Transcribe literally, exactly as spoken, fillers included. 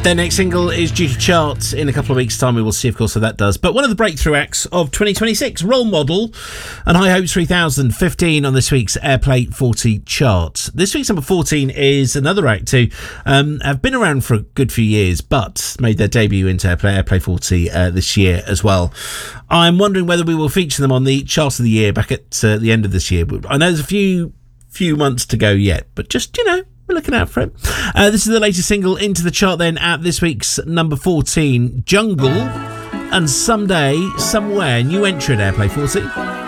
Their next single is due to chart in a couple of weeks' time. We will see, of course, how that does. But one of the breakthrough acts of twenty twenty-six, Role Model and High Hopes three thousand fifteen on this week's Airplay forty chart. This week's number fourteen is another act who um, have been around for a good few years, but made their debut into Airplay, Airplay forty uh, this year as well. I'm wondering whether we will feature them on the chart of the year back at uh, the end of this year. I know there's a few few months to go yet, but just, you know, we're looking out for it. Uh, this is the latest single into the chart then at this week's number fourteen, Jungle and Someday, Somewhere, new entry at Airplay forty.